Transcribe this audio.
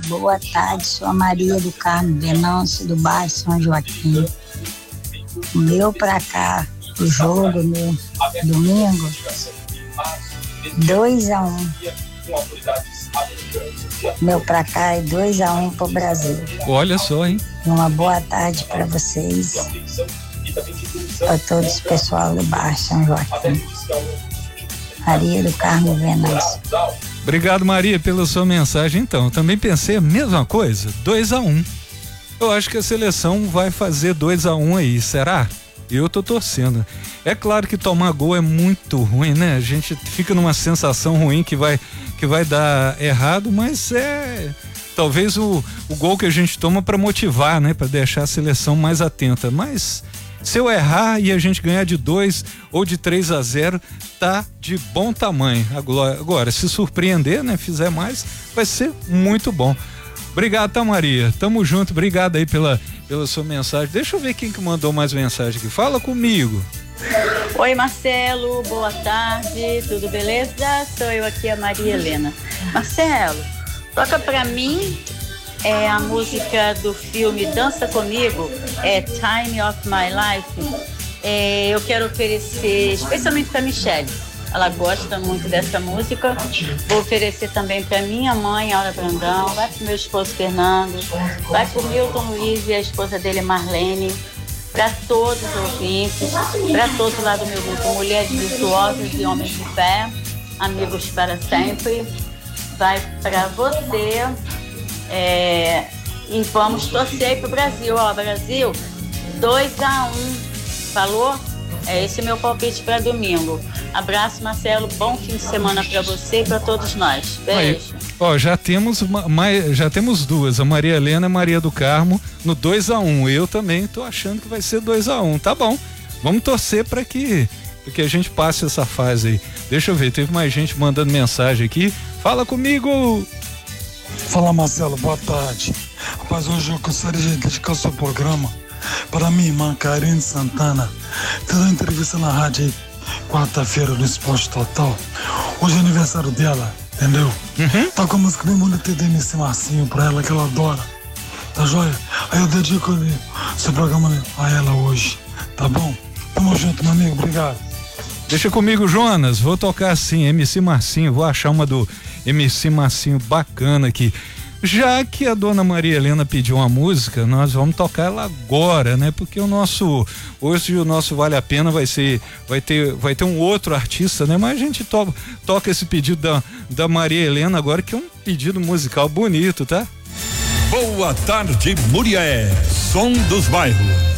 Boa tarde, sou a Maria do Carmo Venâncio, do bairro São Joaquim. O meu pra cá, o jogo no domingo, 2-1. Meu pra cá é 2-1 pro Brasil. Olha só, hein? Uma boa tarde para vocês, para todos o pessoal do bairro São Joaquim. Maria do Carmo Venâncio. Obrigado, Maria, pela sua mensagem. Então, eu também pensei a mesma coisa, 2-1. Eu acho que a seleção vai fazer 2-1 aí, será? Eu tô torcendo. É claro que tomar gol é muito ruim, né? A gente fica numa sensação ruim que vai dar errado, mas talvez o gol que a gente toma para motivar, né? Para deixar a seleção mais atenta. Mas se eu errar e a gente ganhar de 2 ou de 3-0, tá de bom tamanho. Agora, se surpreender, né? Fizer mais, vai ser muito bom. Obrigado, tá, Maria? Tamo junto, obrigado aí pela sua mensagem. Deixa eu ver quem que mandou mais mensagem aqui. Fala comigo. Oi, Marcelo, boa tarde, tudo beleza? Sou eu aqui, a Maria Helena. Marcelo, toca pra mim a música do filme Dança Comigo, Time of My Life. Eu quero oferecer especialmente pra Michelle. Ela gosta muito dessa música. Vou oferecer também para minha mãe, Aura Brandão, vai pro meu esposo Fernando, vai pro Milton Luiz e a esposa dele, Marlene, para todos os ouvintes, para todos lá do meu grupo, Mulheres Virtuosas e Homens de Fé, Amigos para Sempre. Vai para você e vamos torcer aí pro Brasil. Ó, Brasil, 2-1. Falou? Esse é meu palpite para domingo. Abraço, Marcelo, bom fim de semana para você e para todos nós. Beijo. Ó, já temos duas, a Maria Helena e a Maria do Carmo no 2-1. Eu também tô achando que vai ser 2-1. Tá bom, vamos torcer para que a gente passe essa fase aí. Deixa eu ver, teve mais gente mandando mensagem aqui. Fala comigo. Fala, Marcelo, boa tarde. Rapaz, hoje eu gostaria de dedicar o seu programa para minha irmã Karine Santana. Teve uma entrevista na rádio aí, quarta-feira, no Esporte Total. Hoje é aniversário dela, entendeu? Tá com a música bem bonita de MC Marcinho pra ela, que ela adora. Tá joia? Aí eu dedico o seu programa a ela hoje, tá bom? Tamo junto, meu amigo, obrigado. Deixa comigo, Jonas, vou tocar assim, MC Marcinho, vou achar uma do MC Marcinho bacana aqui. Já que a dona Maria Helena pediu uma música, nós vamos tocar ela agora, né? Porque hoje o nosso Vale a Pena vai ter um outro artista, né? Mas a gente toca esse pedido da Maria Helena agora, que é um pedido musical bonito, tá? Boa tarde, Murié, som dos bairros.